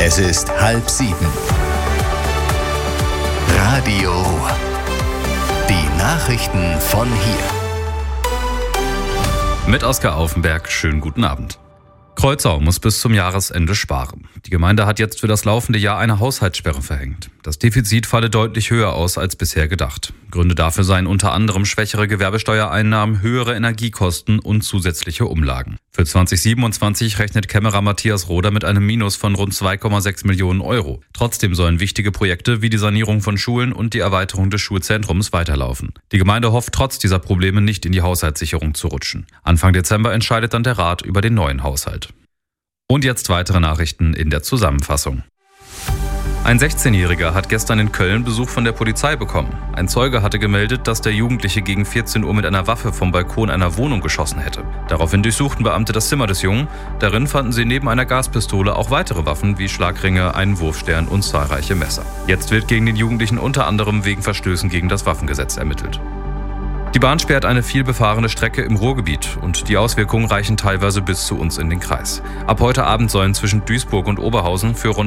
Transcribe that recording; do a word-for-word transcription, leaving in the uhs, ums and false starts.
Es ist halb sieben. Radio Ruhr. Die Nachrichten von hier. Mit Oskar Aufenberg, schönen guten Abend. Kreuzau muss bis zum Jahresende sparen. Die Gemeinde hat jetzt für das laufende Jahr eine Haushaltssperre verhängt. Das Defizit falle deutlich höher aus als bisher gedacht. Gründe dafür seien unter anderem schwächere Gewerbesteuereinnahmen, höhere Energiekosten und zusätzliche Umlagen. Für zwanzig siebenundzwanzig rechnet Kämmerer Matthias Roder mit einem Minus von rund zwei Komma sechs Millionen Euro. Trotzdem sollen wichtige Projekte wie die Sanierung von Schulen und die Erweiterung des Schulzentrums weiterlaufen. Die Gemeinde hofft trotz dieser Probleme nicht in die Haushaltssicherung zu rutschen. Anfang Dezember entscheidet dann der Rat über den neuen Haushalt. Und jetzt weitere Nachrichten in der Zusammenfassung. Ein sechzehnjähriger hat gestern in Köln Besuch von der Polizei bekommen. Ein Zeuge hatte gemeldet, dass der Jugendliche gegen vierzehn Uhr mit einer Waffe vom Balkon einer Wohnung geschossen hätte. Daraufhin durchsuchten Beamte das Zimmer des Jungen. Darin fanden sie neben einer Gaspistole auch weitere Waffen wie Schlagringe, einen Wurfstern und zahlreiche Messer. Jetzt wird gegen den Jugendlichen unter anderem wegen Verstößen gegen das Waffengesetz ermittelt. Die Bahn sperrt eine vielbefahrene Strecke im Ruhrgebiet und die Auswirkungen reichen teilweise bis zu uns in den Kreis. Ab heute Abend sollen zwischen Duisburg und Oberhausen für rund